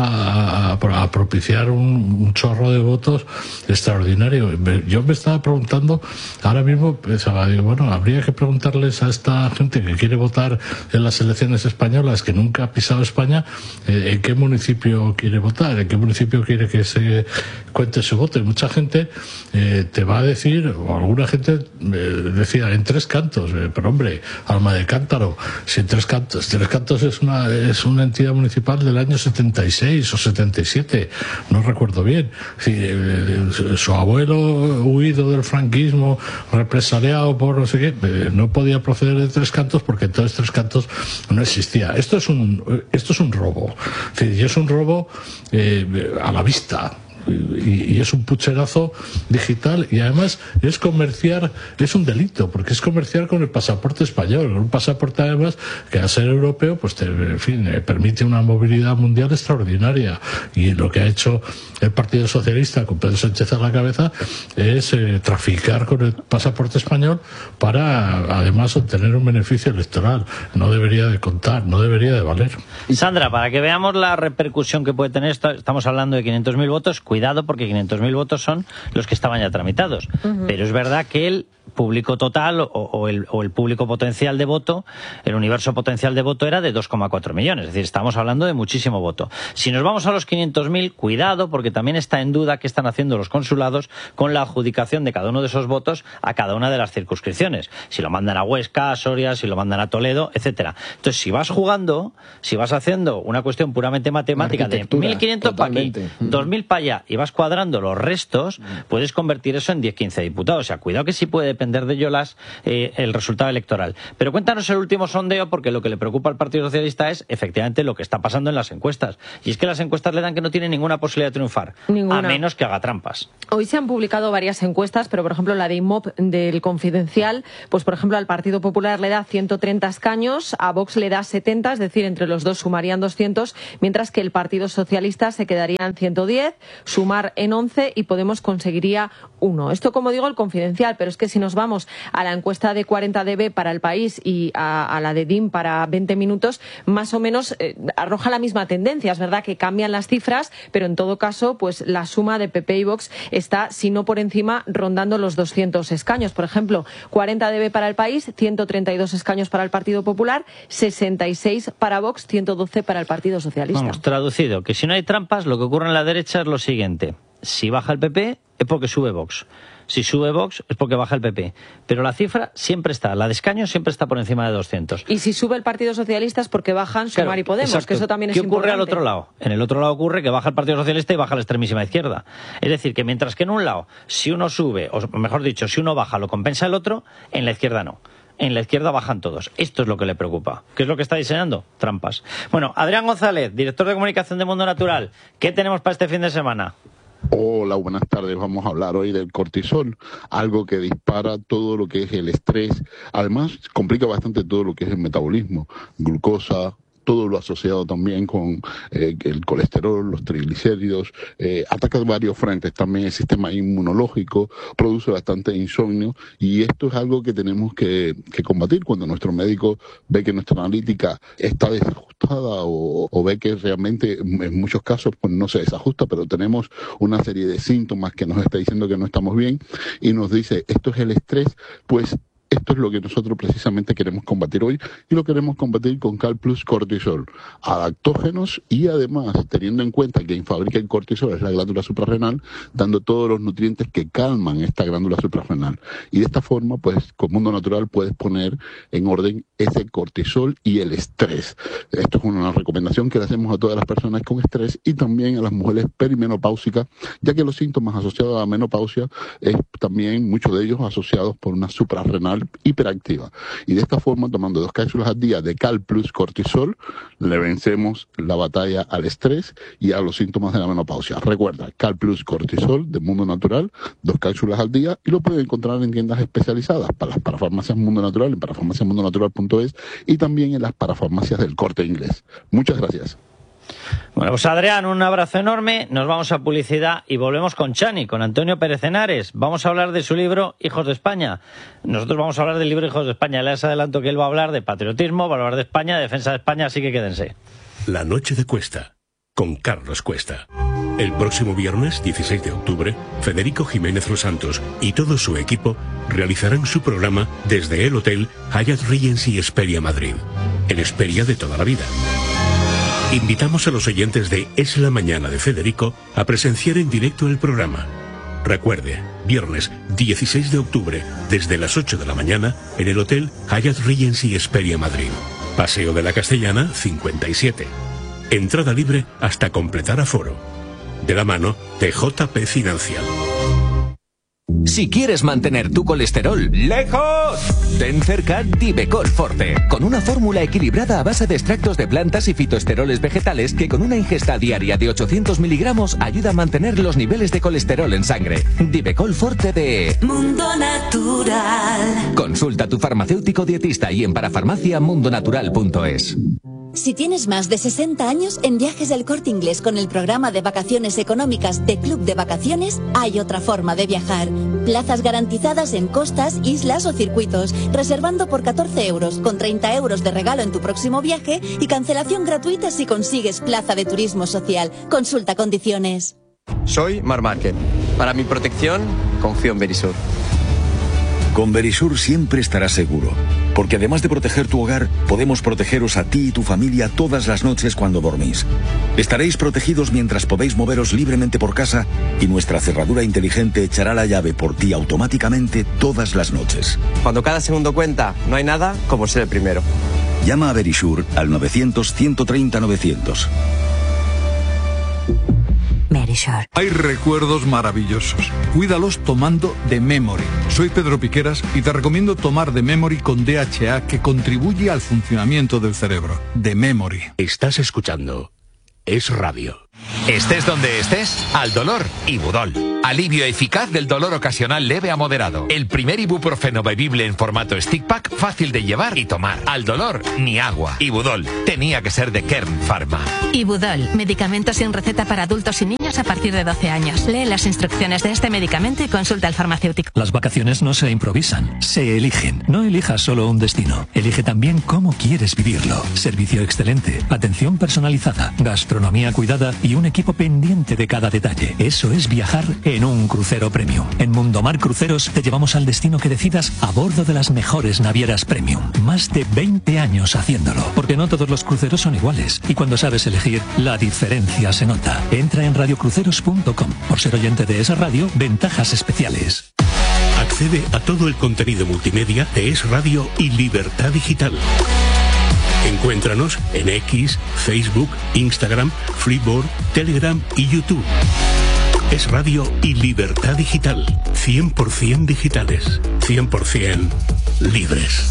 a, a, a propiciar un, un chorro de votos extraordinario. Yo me estaba preguntando, ahora mismo pensaba, digo, bueno, habría que preguntarles a esta gente que quiere votar en las elecciones españolas, que nunca ha pisado España, eh, en qué municipio quiere votar, en qué municipio quiere que se cuente su voto. Y mucha gente eh, te va a decir, o alguna gente eh, decía, en Tres Cantos, eh, pero hombre, Alma de Cántaro, si en Tres Cantos, Tres Cantos es una, es una entidad municipal del año setenta y seis o setenta y siete, no recuerdo bien. Si, eh, su abuelo huido del franquismo, represaliado por no sé qué, eh, no podía proceder de Tres Cantos porque entonces Tres Cantos no existía. Esto es un Esto es un robo, y es un robo eh, a la vista. Y, y es un pucherazo digital y además es comerciar, es un delito porque es comerciar con el pasaporte español, un pasaporte además que al ser europeo pues te, en fin, eh, permite una movilidad mundial extraordinaria y lo que ha hecho el Partido Socialista con Pedro Sánchez a la cabeza es eh, traficar con el pasaporte español para además obtener un beneficio electoral. No debería de contar, no debería de valer. Sandra, para que veamos la repercusión que puede tener esto, estamos hablando de quinientos mil votos. Cuidado porque quinientos mil votos son los que estaban ya tramitados. Uh-huh. Pero es verdad que el público total o, o, el, o el público potencial de voto, el universo potencial de voto era de dos coma cuatro millones. Es decir, estamos hablando de muchísimo voto. Si nos vamos a los quinientos mil, cuidado porque también está en duda qué están haciendo los consulados con la adjudicación de cada uno de esos votos a cada una de las circunscripciones. Si lo mandan a Huesca, a Soria, si lo mandan a Toledo, etcétera. Entonces, si vas jugando, si vas haciendo una cuestión puramente matemática de mil quinientos para aquí, dos mil para allá, y vas cuadrando los restos, puedes convertir eso en diez quince diputados. O sea, cuidado que sí puede depender de ello las, eh, el resultado electoral. Pero cuéntanos el último sondeo, porque lo que le preocupa al Partido Socialista es efectivamente lo que está pasando en las encuestas. Y es que las encuestas le dan que no tiene ninguna posibilidad de triunfar, ninguna, a menos que haga trampas. Hoy se han publicado varias encuestas, pero por ejemplo la de I M O P del Confidencial, pues por ejemplo al Partido Popular le da ciento treinta escaños, a Vox le da setenta, es decir, entre los dos sumarían doscientos, mientras que el Partido Socialista se quedaría en ciento diez, Sumar en once y Podemos conseguiría uno. Esto, como digo, el Confidencial, pero es que si nos vamos a la encuesta de cuarenta D B para El País y a, a la de D I M para veinte minutos, más o menos eh, arroja la misma tendencia. Es verdad que cambian las cifras, pero en todo caso, pues la suma de P P y Vox está, si no por encima, rondando los doscientos escaños. Por ejemplo, cuarenta D B para El País, ciento treinta y dos escaños para el Partido Popular, sesenta y seis para Vox, ciento doce para el Partido Socialista. Vamos, traducido, que si no hay trampas, lo que ocurre en la derecha es lo siguiente. Si baja el P P es porque sube Vox. Si sube Vox es porque baja el P P. Pero la cifra siempre está, la de escaños siempre está por encima de doscientos. Y si sube el Partido Socialista es porque bajan Sumar Claro, y Podemos, exacto. que eso también es ¿Qué ocurre importante. al otro lado? En el otro lado ocurre que baja el Partido Socialista y baja la extremísima izquierda. Es decir, que mientras que en un lado, si uno sube, o mejor dicho, si uno baja lo compensa el otro, en la izquierda no. En la izquierda bajan todos. Esto es lo que le preocupa. ¿Qué es lo que está diseñando? Trampas. Bueno, Adrián González, director de comunicación de Mundo Natural. ¿Qué tenemos para este fin de semana? Hola, buenas tardes. Vamos a hablar hoy del cortisol, algo que dispara todo lo que es el estrés. Además, complica bastante todo lo que es el metabolismo, glucosa, todo lo asociado también con eh, el colesterol, los triglicéridos, eh, ataca varios frentes, también el sistema inmunológico, produce bastante insomnio, y esto es algo que tenemos que, que combatir cuando nuestro médico ve que nuestra analítica está desajustada o, o ve que realmente en muchos casos pues no se desajusta, pero tenemos una serie de síntomas que nos está diciendo que no estamos bien y nos dice esto es el estrés, pues esto es lo que nosotros precisamente queremos combatir hoy, y lo queremos combatir con Cal Plus Cortisol, adaptógenos, y además teniendo en cuenta que quien fabrica el cortisol es la glándula suprarrenal, dando todos los nutrientes que calman esta glándula suprarrenal. Y de esta forma, pues con Mundo Natural puedes poner en orden ese cortisol y el estrés. Esto es una recomendación que le hacemos a todas las personas con estrés y también a las mujeres perimenopáusicas, ya que los síntomas asociados a la menopausia es también muchos de ellos asociados por una suprarrenal hiperactiva. Y de esta forma, tomando dos cápsulas al día de Cal Plus Cortisol, le vencemos la batalla al estrés y a los síntomas de la menopausia. Recuerda, Cal Plus Cortisol de Mundo Natural, dos cápsulas al día, y lo pueden encontrar en tiendas especializadas, para las parafarmacias Mundo Natural, en parafarmacias mundo natural punto es, y también en las parafarmacias del Corte Inglés. Muchas gracias. Bueno, pues Adrián, un abrazo enorme, nos vamos a publicidad y volvemos con Chani, con Antonio Pérez Henares. Vamos a hablar de su libro Hijos de España. Nosotros vamos a hablar del libro Hijos de España. Les adelanto que él va a hablar de patriotismo, va a hablar de España, de defensa de España, así que quédense. La noche de Cuesta, con Carlos Cuesta. El próximo viernes, dieciséis de octubre, Federico Jiménez Los Santos y todo su equipo realizarán su programa desde el Hotel Hyatt Regency Esperia Madrid, en Esperia de toda la vida. Invitamos a los oyentes de Es la Mañana de Federico a presenciar en directo el programa. Recuerde, viernes dieciséis de octubre, desde las ocho de la mañana, en el Hotel Hyatt Regency Esperia Madrid. Paseo de la Castellana, cincuenta y siete. Entrada libre hasta completar aforo. De la mano de J P Financial. Si quieres mantener tu colesterol lejos, ten cerca Divecol Forte, con una fórmula equilibrada a base de extractos de plantas y fitoesteroles vegetales que con una ingesta diaria de ochocientos miligramos ayuda a mantener los niveles de colesterol en sangre. Divecol Forte de Mundo Natural. Consulta a tu farmacéutico dietista y en parafarmacia mundo natural punto es. Si tienes más de sesenta años, en Viajes del Corte Inglés con el programa de vacaciones económicas de Club de Vacaciones, hay otra forma de viajar. Plazas garantizadas en costas, islas o circuitos, reservando por catorce euros, con treinta euros de regalo en tu próximo viaje y cancelación gratuita si consigues plaza de turismo social. Consulta condiciones. Soy Mar Márquez. Para mi protección, confío en Verisur. Con Verisur siempre estarás seguro, porque además de proteger tu hogar, podemos protegeros a ti y tu familia todas las noches cuando dormís. Estaréis protegidos mientras podéis moveros libremente por casa y nuestra cerradura inteligente echará la llave por ti automáticamente todas las noches. Cuando cada segundo cuenta, no hay nada como ser el primero. Llama a Verisur al novecientos, ciento treinta, novecientos. Verisur. Hay recuerdos maravillosos. Cuídalos tomando The Memory. Soy Pedro Piqueras y te recomiendo tomar The Memory con D H A, que contribuye al funcionamiento del cerebro. The Memory. Estás escuchando Es Radio. Estés donde estés, al dolor, Ibudol. Alivio eficaz del dolor ocasional leve a moderado. El primer ibuprofeno bebible en formato stick pack, fácil de llevar y tomar. Al dolor, ni agua. Ibudol. Tenía que ser de Kern Pharma. Ibudol, medicamento sin receta para adultos y niños a partir de doce años. Lee las instrucciones de este medicamento y consulta al farmacéutico. Las vacaciones no se improvisan, se eligen. No elijas solo un destino, elige también cómo quieres vivirlo. Servicio excelente, atención personalizada, gastronomía cuidada y un equipo pendiente de cada detalle. Eso es viajar en un crucero premium. En Mundomar Cruceros te llevamos al destino que decidas a bordo de las mejores navieras premium. Más de veinte años haciéndolo. Porque no todos los cruceros son iguales. Y cuando sabes elegir, la diferencia se nota. Entra en radio cruceros punto com. Por ser oyente de esa radio, ventajas especiales. Accede a todo el contenido multimedia de Es Radio y Libertad Digital. Encuéntranos en X, Facebook, Instagram, Flipboard, Telegram y YouTube. Es Radio y Libertad Digital. cien por ciento digitales. cien por ciento libres.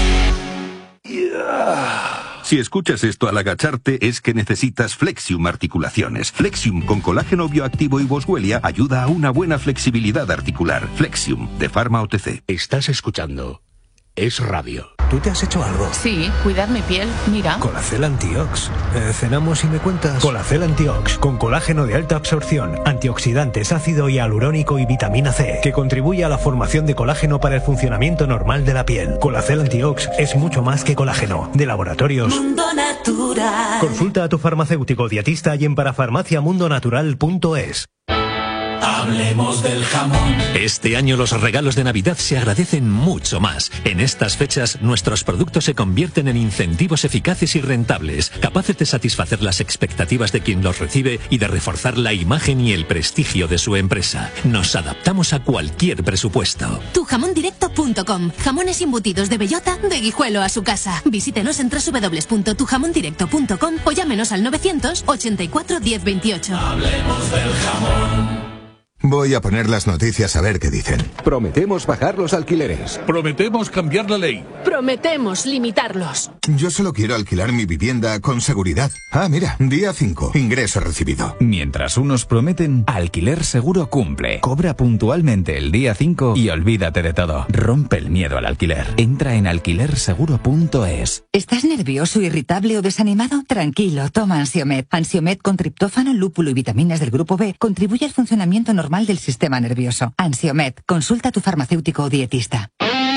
Si escuchas esto al agacharte es que necesitas Flexium Articulaciones. Flexium con colágeno bioactivo y boswellia ayuda a una buena flexibilidad articular. Flexium, de Pharma O T C. Estás escuchando Es Radio. ¿Tú te has hecho algo? Sí, cuidar mi piel, mira. Colacel Antiox. Eh, ¿Cenamos y me cuentas? Colacel Antiox, con colágeno de alta absorción, antioxidantes, ácido hialurónico y vitamina C, que contribuye a la formación de colágeno para el funcionamiento normal de la piel. Colacel Antiox es mucho más que colágeno. De Laboratorios Mundo Natural. Consulta a tu farmacéutico dietista y en parafarmaciamundonatural punto es. Hablemos del jamón. Este año los regalos de Navidad se agradecen mucho más. En estas fechas, nuestros productos se convierten en incentivos eficaces y rentables, capaces de satisfacer las expectativas de quien los recibe y de reforzar la imagen y el prestigio de su empresa. Nos adaptamos a cualquier presupuesto. tu jamón directo punto com. Jamones embutidos de bellota, de Guijuelo a su casa. Visítenos en doble u doble u doble u punto tu jamón directo punto com o llámenos al novecientos ochenta y cuatro diez veintiocho. Hablemos del jamón. Voy a poner las noticias a ver qué dicen. Prometemos bajar los alquileres. Prometemos cambiar la ley. Prometemos limitarlos. Yo solo quiero alquilar mi vivienda con seguridad. Ah, mira, día cinco, ingreso recibido. Mientras unos prometen, Alquiler Seguro cumple. Cobra puntualmente el día cinco y olvídate de todo. Rompe el miedo al alquiler. Entra en alquiler seguro punto es. ¿Estás nervioso, irritable o desanimado? Tranquilo, toma Ansiomed. Ansiomed con triptófano, lúpulo y vitaminas del grupo B contribuye al funcionamiento normal del sistema nervioso. Ansiomed, consulta a tu farmacéutico o dietista.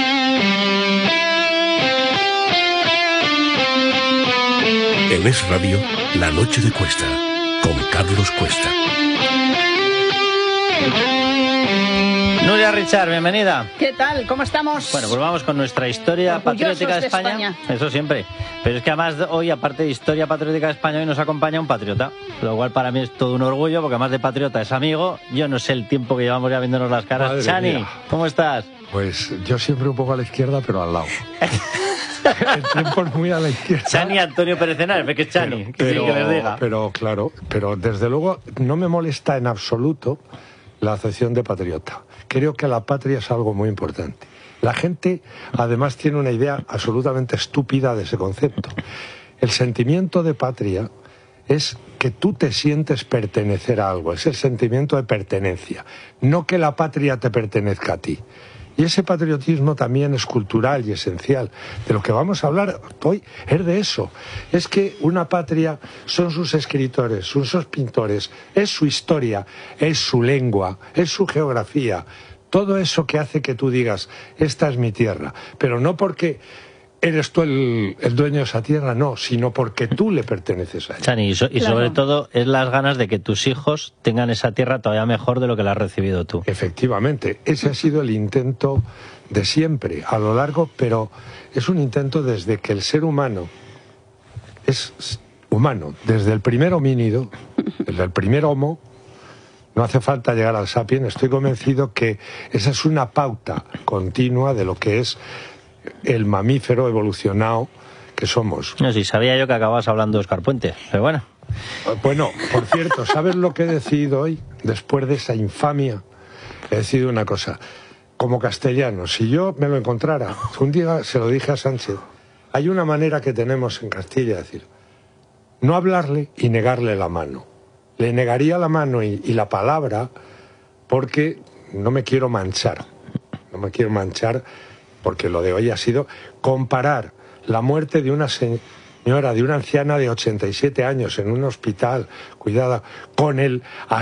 En Es Radio, La Noche de Cuesta, con Carlos Cuesta. Nuria Richard, bienvenida. ¿Qué tal? ¿Cómo estamos? Bueno, pues vamos con nuestra historia Orgullosos patriótica de de España. España. Eso siempre. Pero es que además hoy, aparte de historia patriótica de España, hoy nos acompaña un patriota. Lo cual para mí es todo un orgullo, porque además de patriota es amigo. Yo no sé el tiempo que llevamos ya viéndonos las caras. Madre Chani, mía. ¿cómo estás? Pues yo siempre un poco a la izquierda, pero al lado. El tiempo es muy a la izquierda. Chani Antonio Pérez Henares, que es Chani, que, pero, sí, que les diga. Pero claro, pero desde luego no me molesta en absoluto la acepción de patriota. Creo que la patria es algo muy importante. La gente además tiene una idea absolutamente estúpida de ese concepto. El sentimiento de patria es que tú te sientes pertenecer a algo, es el sentimiento de pertenencia, no que la patria te pertenezca a ti. Y ese patriotismo también es cultural y esencial. De lo que vamos a hablar hoy es de eso. Es que una patria son sus escritores, son sus pintores, es su historia, es su lengua, es su geografía. Todo eso que hace que tú digas, esta es mi tierra. Pero no porque eres tú el, el dueño de esa tierra, no, sino porque tú le perteneces a ella. Chani, y, so, y Claro. sobre todo es las ganas de que tus hijos tengan esa tierra todavía mejor de lo que la has recibido tú. Efectivamente, ese ha sido el intento de siempre, a lo largo, pero es un intento desde que el ser humano es humano, desde el primer homínido, desde el primer homo. No hace falta llegar al sapiens, estoy convencido que esa es una pauta continua de lo que es el mamífero evolucionado que somos. No, si sabía yo que acababas hablando de Óscar Puente, pero bueno. Bueno, por cierto, ¿sabes lo que he decidido hoy? Después de esa infamia, he decidido una cosa. Como castellano, si yo me lo encontrara, un día se lo dije a Sánchez, hay una manera que tenemos en Castilla de decir, no hablarle y negarle la mano. Le negaría la mano y, y la palabra porque no me quiero manchar. No me quiero manchar porque lo de hoy ha sido comparar la muerte de una señora, de una anciana de ochenta y siete años en un hospital, cuidada, con el